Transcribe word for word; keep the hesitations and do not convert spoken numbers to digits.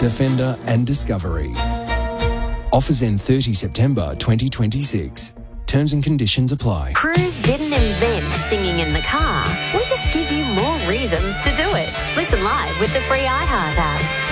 Defender and Discovery. Offers end thirtieth September twenty twenty-six. Terms and conditions apply. Cruise didn't invent singing in the car. We just give you more reasons to do it. Listen live with the free iHeart app.